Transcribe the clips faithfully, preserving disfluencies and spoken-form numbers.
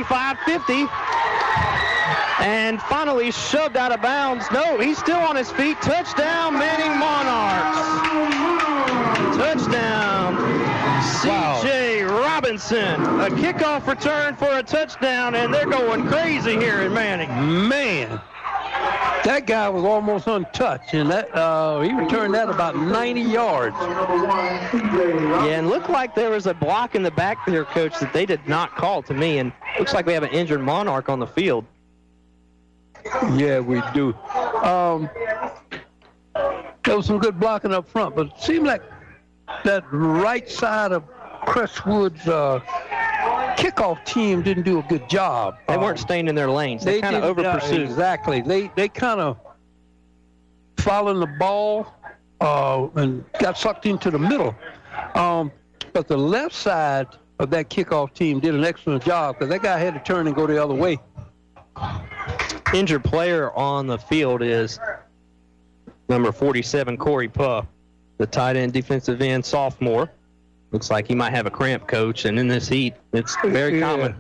forty-five fifty. And finally shoved out of bounds. No, he's still on his feet. Touchdown, Manning Monarchs. Touchdown, C J Wow. Robinson. A kickoff return for a touchdown, and they're going crazy here in Manning. Man, that guy was almost untouched, and that uh, he returned that about ninety yards. Yeah, and looked like there was a block in the back there, Coach, that they did not call to me, and looks like we have an injured Monarch on the field. Yeah, we do. Um, there was some good blocking up front, but it seemed like that right side of Crestwood's uh, kickoff team didn't do a good job. They weren't staying in their lanes. They, they kind of over pursued. Exactly. They they kind of followed the ball uh, and got sucked into the middle. Um, but the left side of that kickoff team did an excellent job because that guy had to turn and go the other way. Injured player on the field is number forty-seven, Corey Puff, the tight end defensive end sophomore. Looks like he might have a cramp, Coach, and in this heat, it's very yeah. common.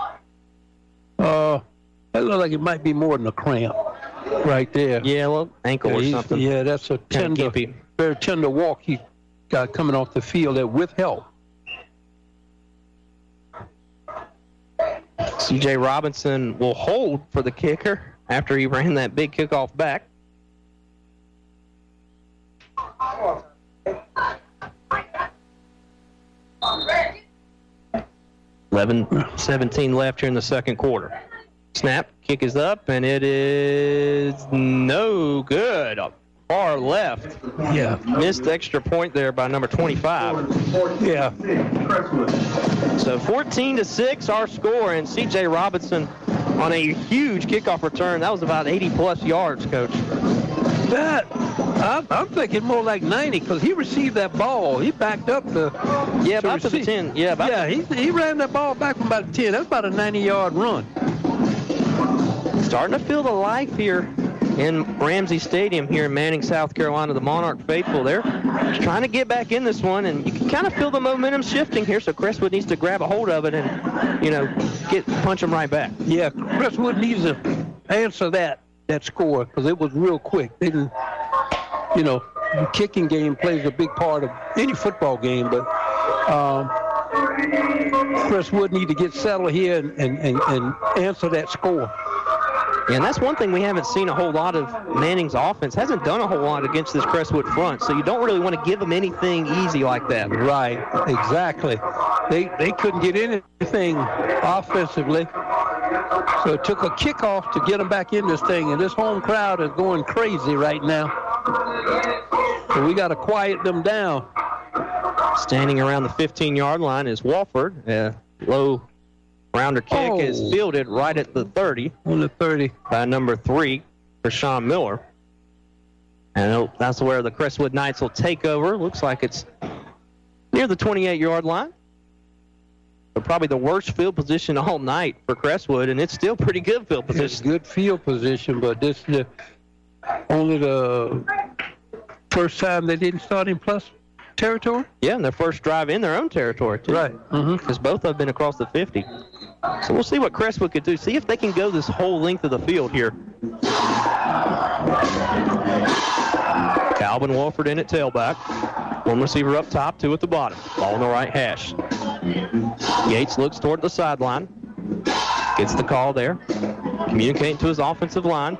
Uh, that looks like it might be more than a cramp right there. Yeah, well, ankle yeah, or something. Yeah, that's a tender, very tender walk he got coming off the field there with help. C J Robinson will hold for the kicker after he ran that big kickoff back. eleven seventeen left here in the second quarter. Snap, kick is up, and it is no good. Far left. Yeah. Missed extra point there by number twenty-five. Yeah. So fourteen to six, our score, and C J Robinson on a huge kickoff return. That was about eighty plus yards, Coach. That, I'm, I'm thinking more like ninety because he received that ball. He backed up the. Yeah, about to the ten. Yeah, about yeah. He he ran that ball back from about ten. That's about a ninety yard run. Starting to feel the life here in Ramsey Stadium here in Manning, South Carolina. The Monarch faithful there trying to get back in this one, and you can kind of feel the momentum shifting here, so Crestwood needs to grab a hold of it and, you know, get punch them right back. Yeah, Crestwood needs to answer that that score because it was real quick. They didn't, you know, the kicking game plays a big part of any football game, but um, Crestwood need to get settled here and, and, and, and answer that score. Yeah, and that's one thing we haven't seen a whole lot of. Manning's offense hasn't done a whole lot against this Crestwood front, so you don't really want to give them anything easy like that. Right, exactly. They they couldn't get anything offensively, so it took a kickoff to get them back in this thing, and this home crowd is going crazy right now. So we got to quiet them down. Standing around the fifteen-yard line is Walford. Uh, low rounder kick oh. is fielded right at the thirty. On the thirty. By number three, Rashawn Miller. And that's where the Crestwood Knights will take over. Looks like it's near the twenty-eight-yard line. But probably the worst field position all night for Crestwood, and it's still pretty good field position. It's good field position, but this is the, only the first time they didn't start in plus territory? Yeah, and their first drive in their own territory, too. Right. Because mm-hmm. both have been across the fifty. So we'll see what Crestwood could do. See if they can go this whole length of the field here. Calvin Walford in at tailback. One receiver up top, two at the bottom. Ball on the right hash. Yates looks toward the sideline. Gets the call there. Communicating to his offensive line.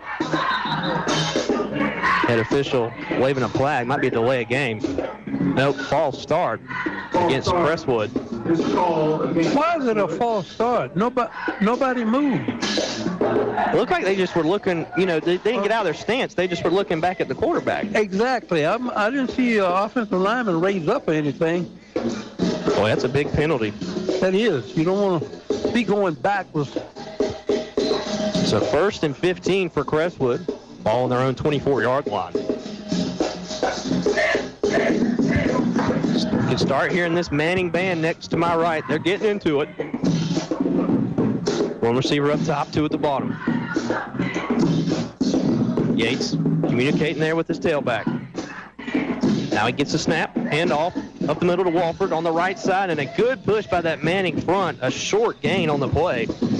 Head official waving a flag. Might be a delay of game. Nope, false start against Crestwood. Why is it a false start? Nobody, nobody moved. It looked like they just were looking, you know, they, they didn't get out of their stance. They just were looking back at the quarterback. Exactly. I'm, I didn't see an offensive lineman raise up or anything. Boy, that's a big penalty. That is. You don't want to be going backwards. So first and fifteen for Crestwood. Ball on their own twenty-four-yard line. You can start hearing this Manning band next to my right. They're getting into it. One receiver up top, two at the bottom. Yates communicating there with his tailback. Now he gets a snap, handoff up the middle to Walford on the right side, and a good push by that Manning front. A short gain on the play.